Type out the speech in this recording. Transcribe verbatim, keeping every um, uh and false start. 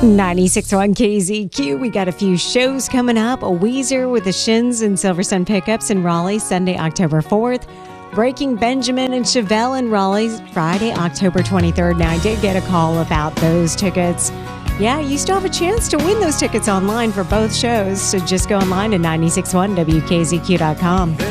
ninety-six point one K Z Q. We got a few shows coming up. A Weezer with the Shins and Silver Sun Pickups in Raleigh, Sunday, October fourth. Breaking Benjamin and Chevelle in Raleigh, Friday, October twenty-third. Now, I did get a call about those tickets. Yeah, you still have a chance to win those tickets online for both shows. So just go online to nine six one W K Z Q dot com.